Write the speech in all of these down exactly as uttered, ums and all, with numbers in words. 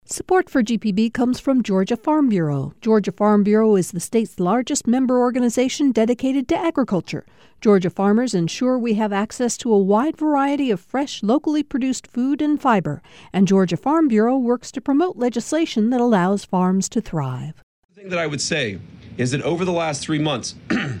Support for G P B comes from Georgia Farm Bureau. Georgia Farm Bureau is the state's largest member organization dedicated to agriculture. Georgia farmers ensure we have access to a wide variety of fresh, locally produced food and fiber. And Georgia Farm Bureau works to promote legislation that allows farms to thrive. The thing that I would say is that over the last three months,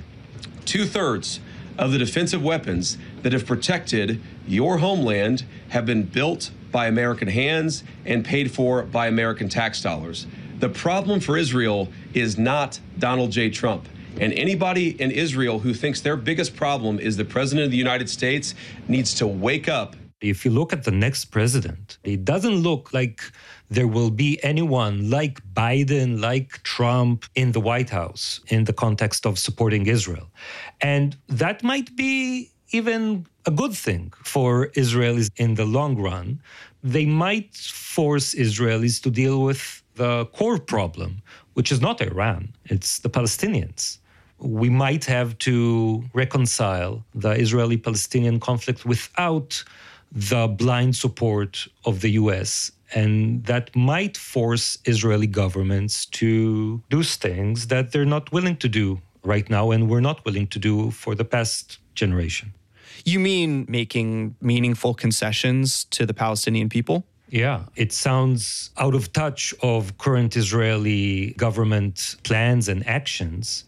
two-thirds of the defensive weapons that have protected your homeland have been built by American hands and paid for by American tax dollars. The problem for Israel is not Donald J. Trump. And anybody in Israel who thinks their biggest problem is the president of the United States needs to wake up. If you look at the next president, it doesn't look like there will be anyone like Biden, like Trump in the White House in the context of supporting Israel. And that might be even a good thing for Israelis in the long run. They might force Israelis to deal with the core problem, which is not Iran, it's the Palestinians. We might have to reconcile the Israeli-Palestinian conflict without the blind support of the U S, and that might force Israeli governments to do things that they're not willing to do right now and were not willing to do for the past generation. You mean making meaningful concessions to the Palestinian people? Yeah, it sounds out of touch of current Israeli government plans and actions,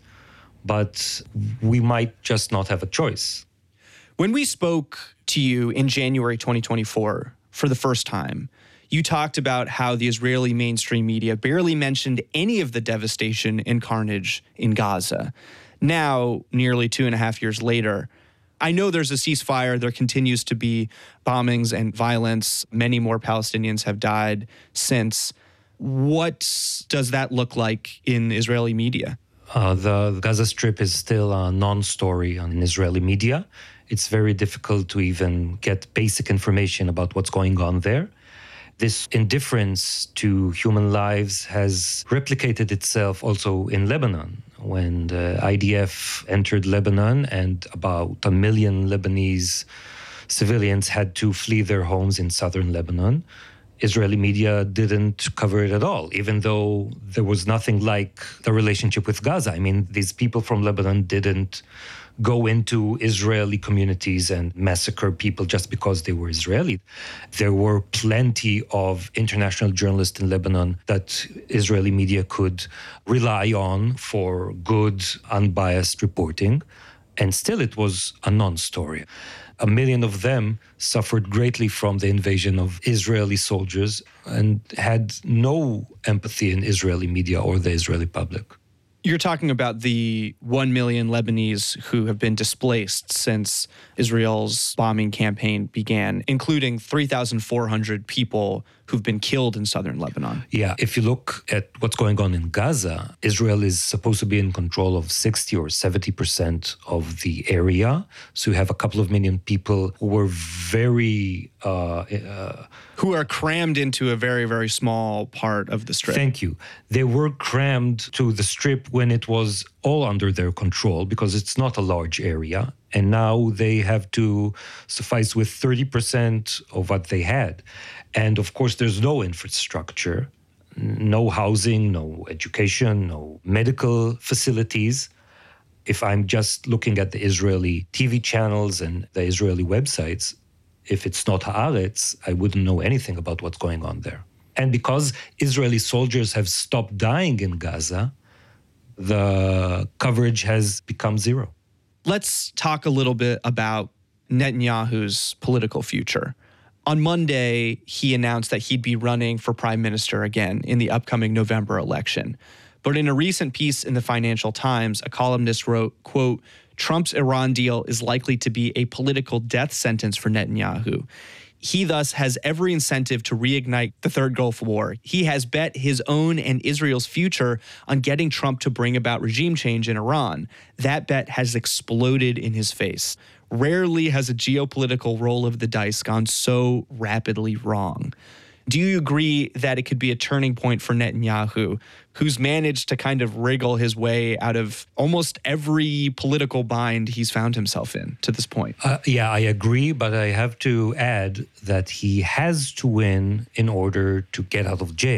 but we might just not have a choice. When we spoke to you in January twenty twenty-four for the first time, you talked about how the Israeli mainstream media barely mentioned any of the devastation and carnage in Gaza. Now, nearly two and a half years later, I know there's a ceasefire. There continues to be bombings and violence. Many more Palestinians have died since. What does that look like in Israeli media? Uh, the Gaza Strip is still a non-story on Israeli media. It's very difficult to even get basic information about what's going on there. This indifference to human lives has replicated itself also in Lebanon. When the I D F entered Lebanon and about a million Lebanese civilians had to flee their homes in southern Lebanon, Israeli media didn't cover it at all, even though there was nothing like the relationship with Gaza. I mean, these people from Lebanon didn't go into Israeli communities and massacre people just because they were Israeli. There were plenty of international journalists in Lebanon that Israeli media could rely on for good, unbiased reporting. And still it was a non-story. A million of them suffered greatly from the invasion of Israeli soldiers and had no empathy in Israeli media or the Israeli public. You're talking about the one million Lebanese who have been displaced since Israel's bombing campaign began, including three thousand four hundred people who've been killed in southern Lebanon. Yeah, if you look at what's going on in Gaza, Israel is supposed to be in control of sixty or seventy percent of the area. So you have a couple of million people who were very... Uh, uh, who are crammed into a very, very small part of the Strip. Thank you. They were crammed to the Strip when it was all under their control because it's not a large area. And now they have to suffice with thirty percent of what they had. And of course, there's no infrastructure, no housing, no education, no medical facilities. If I'm just looking at the Israeli T V channels and the Israeli websites, if it's not Haaretz, I wouldn't know anything about what's going on there. And because Israeli soldiers have stopped dying in Gaza, the coverage has become zero. Let's talk a little bit about Netanyahu's political future. On Monday, he announced that he'd be running for prime minister again in the upcoming November election. But in a recent piece in the Financial Times, a columnist wrote, quote, Trump's Iran deal is likely to be a political death sentence for Netanyahu. He thus has every incentive to reignite the Third Gulf War. He has bet his own and Israel's future on getting Trump to bring about regime change in Iran. That bet has exploded in his face. Rarely has a geopolitical roll of the dice gone so rapidly wrong. Do you agree that it could be a turning point for Netanyahu, who's managed to kind of wriggle his way out of almost every political bind he's found himself in to this point? Uh, yeah, I agree, but I have to add that he has to win in order to get out of jail.